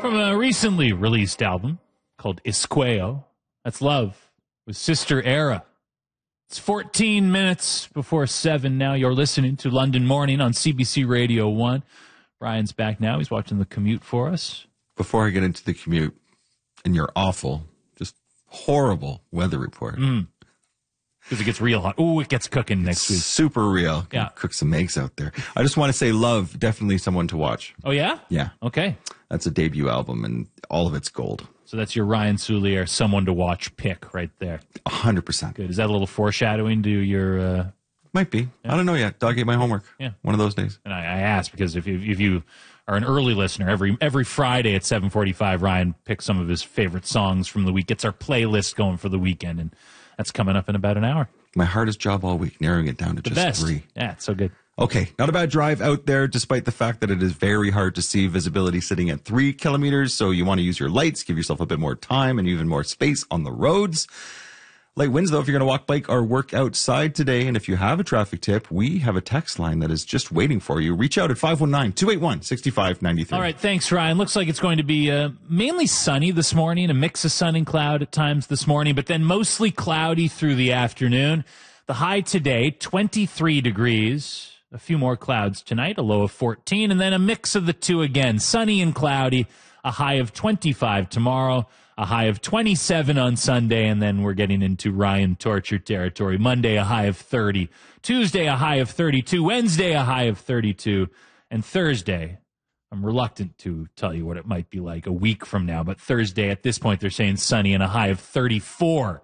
From a recently released album called Isqueo. That's Love with Sister Era. It's 14 minutes before 7 now. You're listening to London Morning on CBC Radio 1. Brian's back now. He's watching the commute for us. Before I get into the commute and your awful, just horrible weather report. Because it gets real hot. Ooh, it gets cooking next week. Super real. Yeah. Cook some eggs out there. I just want to say Love, definitely someone to watch. Oh, yeah? Yeah. Okay. That's a debut album, and all of it's gold. So that's your Ryan Soulier someone to watch pick right there. 100%. Good. Is that a little foreshadowing to your... Might be. Yeah. I don't know yet. Dog ate my homework. Yeah. One of those days. And I asked because if you are an early listener, every Friday at 7:45, Ryan picks some of his favorite songs from the week, gets our playlist going for the weekend, and that's coming up in about an hour. My hardest job all week, narrowing it down to The just best. 3. Yeah, it's so good. Okay, not a bad drive out there, despite the fact that it is very hard to see, visibility sitting at 3 kilometers. So you want to use your lights, give yourself a bit more time and even more space on the roads. Light winds, though, if you're going to walk, bike, or work outside today. And if you have a traffic tip, we have a text line that is just waiting for you. Reach out at 519-281-6593. All right, thanks, Ryan. Looks like it's going to be mainly sunny this morning, a mix of sun and cloud at times this morning, but then mostly cloudy through the afternoon. The high today, 23 degrees. A few more clouds tonight, a low of 14, and then a mix of the two again, sunny and cloudy, a high of 25 tomorrow, a high of 27 on Sunday, and then we're getting into Ryan torture territory. Monday, a high of 30. Tuesday, a high of 32. Wednesday, a high of 32. And Thursday, I'm reluctant to tell you what it might be like a week from now, but Thursday, at this point, they're saying sunny and a high of 34.